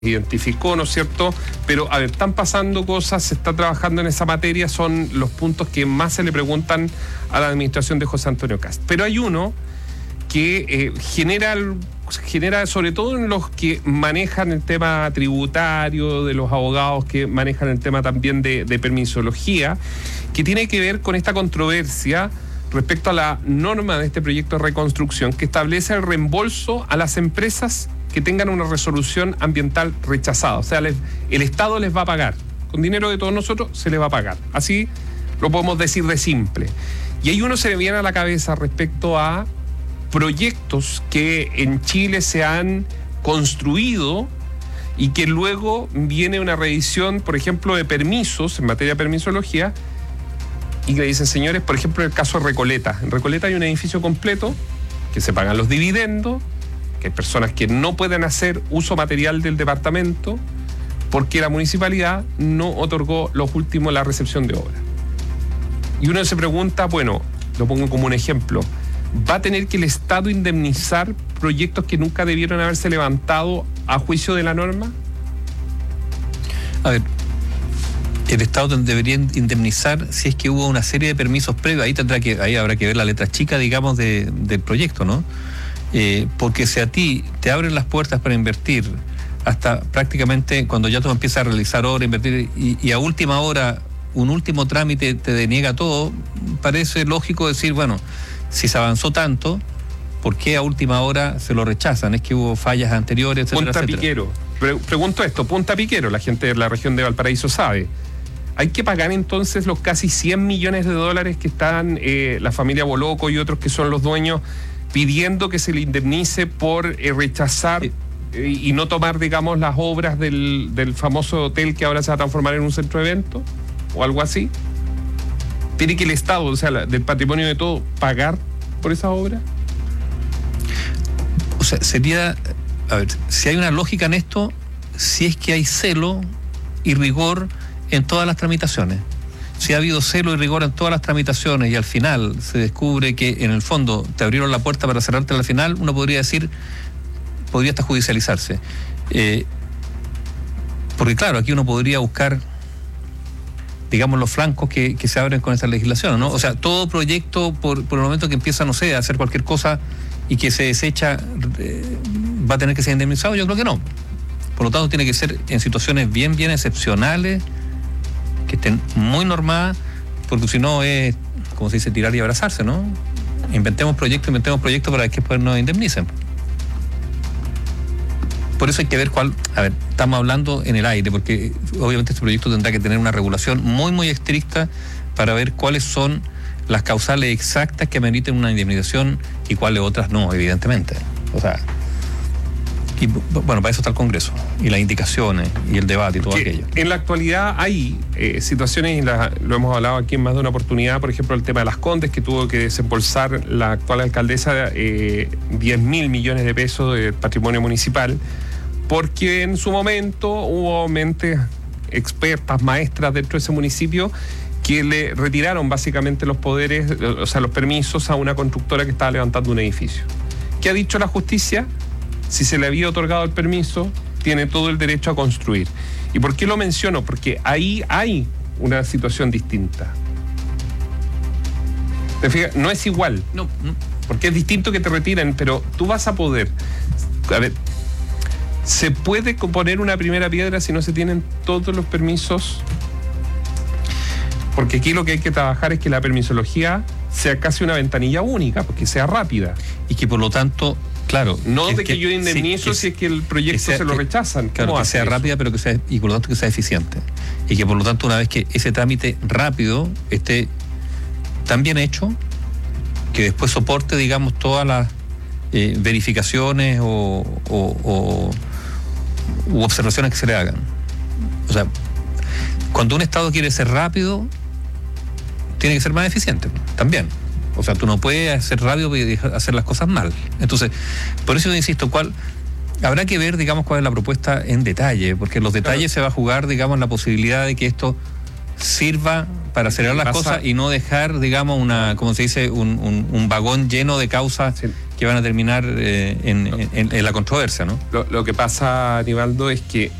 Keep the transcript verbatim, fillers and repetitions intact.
identificó, ¿no es cierto? Pero, a ver, están pasando cosas, se está trabajando en esa materia, son los puntos que más se le preguntan a la administración de José Antonio Kast. Pero hay uno que eh, genera, genera, sobre todo en los que manejan el tema tributario, de los abogados que manejan el tema también de, de permisología, que tiene que ver con esta controversia respecto a la norma de este proyecto de reconstrucción que establece el reembolso a las empresas que tengan una resolución ambiental rechazada. O sea, les, el Estado les va a pagar. Con dinero de todos nosotros se les va a pagar. Así lo podemos decir de simple. Y ahí uno se le viene a la cabeza respecto a proyectos que en Chile se han construido y que luego viene una revisión, por ejemplo, de permisos en materia de permisología, y que dicen, señores, por ejemplo, el caso de Recoleta. En Recoleta hay un edificio completo que se pagan los dividendos, que hay personas que no pueden hacer uso material del departamento porque la municipalidad no otorgó los últimos la recepción de obra. Y uno se pregunta, bueno, lo pongo como un ejemplo, ¿va a tener que el Estado indemnizar proyectos que nunca debieron haberse levantado a juicio de la norma? A ver, el Estado debería indemnizar si es que hubo una serie de permisos previos. Ahí tendrá que, ahí habrá que ver la letra chica, digamos, de, del proyecto, ¿no? Eh, porque si a ti te abren las puertas para invertir hasta prácticamente cuando ya tú empiezas a realizar obra, invertir y, y a última hora un último trámite te deniega todo, parece lógico decir, bueno, si se avanzó tanto, ¿por qué a última hora se lo rechazan? Es que hubo fallas anteriores, etcétera, Punta etcétera. Piquero. Pre- pregunto esto, Punta Piquero, la gente de la región de Valparaíso sabe. ¿Hay que pagar entonces los casi cien millones de dólares que están eh, la familia Boloco y otros que son los dueños pidiendo que se le indemnice por eh, rechazar eh, y no tomar, digamos, las obras del, del famoso hotel que ahora se va a transformar en un centro de eventos o algo así? ¿Tiene que el Estado, o sea, la, del patrimonio de todo, pagar por esa obra? O sea, sería, a ver, si hay una lógica en esto, si es que hay celo y rigor en todas las tramitaciones. Si ha habido celo y rigor en todas las tramitaciones y al final se descubre que en el fondo te abrieron la puerta para cerrarte al final, uno podría decir, podría hasta judicializarse. Eh, porque claro, aquí uno podría buscar, digamos, los flancos que, que se abren con esta legislación, ¿no? O sea, todo proyecto, por, por el momento que empieza, no sé, a hacer cualquier cosa y que se desecha, eh, va a tener que ser indemnizado. Yo creo que no. Por lo tanto, tiene que ser en situaciones bien, bien excepcionales, que estén muy normadas, porque si no es, como se dice, tirar y abrazarse, ¿no? Inventemos proyectos, inventemos proyectos para que después nos indemnicen. Por eso hay que ver cuál, a ver, estamos hablando en el aire, porque obviamente este proyecto tendrá que tener una regulación muy, muy estricta para ver cuáles son las causales exactas que ameriten una indemnización y cuáles otras no, evidentemente. O sea, y bueno, para eso está el Congreso, y las indicaciones, y el debate, y todo que aquello. En la actualidad hay eh, situaciones, y la, lo hemos hablado aquí en más de una oportunidad, por ejemplo, el tema de Las Condes, que tuvo que desembolsar la actual alcaldesa eh, diez mil millones de pesos de patrimonio municipal, porque en su momento hubo mentes expertas, maestras dentro de ese municipio, que le retiraron básicamente los poderes, o sea, los permisos a una constructora que estaba levantando un edificio. ¿Qué ha dicho la justicia? Si se le había otorgado el permiso, tiene todo el derecho a construir. ¿Y por qué lo menciono? Porque ahí hay una situación distinta. ¿Te fijas? No es igual. No, no. Porque es distinto que te retiren, pero tú vas a poder. A ver, ¿se puede poner una primera piedra si no se tienen todos los permisos? Porque aquí lo que hay que trabajar es que la permisología sea casi una ventanilla única, porque sea rápida. Y que por lo tanto, claro, no que, de que, que yo indemnizo sí, si es que el proyecto que sea, se lo que, rechazan. Claro, que sea eso? rápida, pero que sea, y por lo tanto que sea eficiente. Y que por lo tanto, una vez que ese trámite rápido esté tan bien hecho, que después soporte, digamos, todas las eh, verificaciones o, o, o u observaciones que se le hagan. O sea, cuando un Estado quiere ser rápido, tiene que ser más eficiente también. O sea, tú no puedes hacer rápido y hacer las cosas mal. Entonces, por eso yo insisto, cuál habrá que ver, digamos, cuál es la propuesta en detalle, porque en los detalles claro. se va a jugar, digamos, la posibilidad de que esto sirva para acelerar las cosas y no dejar, digamos, una, como se dice, un, un, un vagón lleno de causas sí. que van a terminar eh, en, en, en la controversia, ¿no? Lo, lo que pasa, Aníbaldo, es que